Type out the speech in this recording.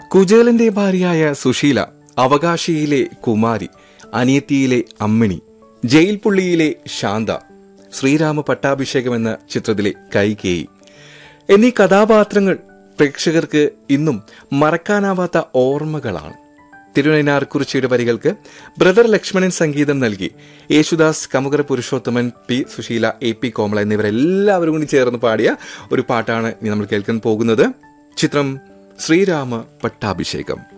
കുചേലന്റെ ഭാര്യയായ സുശീല, അവകാശിയിലെ കുമാരി, അനിയത്തിയിലെ അമ്മിണി, ജയിൽ പുള്ളിയിലെ ശാന്ത, ശ്രീരാമ പട്ടാഭിഷേകം എന്ന ചിത്രത്തിലെ കൈകേയി എന്നീ കഥാപാത്രങ്ങൾ പ്രേക്ഷകർക്ക് ഇന്നും മറക്കാനാവാത്ത ഓർമ്മകളാണ്. തിരുനൈനാർക്കുറിച്ചിയുടെ വരികൾക്ക് ബ്രദർ ലക്ഷ്മണൻ സംഗീതം നൽകി Yesudas, Kamukara Purushothaman, P Susheela, A P കോമള എന്നിവരെല്ലാവരും കൂടി ചേർന്ന് പാടിയ ഒരു പാട്ടാണ് ഇനി നമ്മൾ കേൾക്കാൻ പോകുന്നത്. ചിത്രം ശ്രീരാമ പട്ടാഭിഷേകം.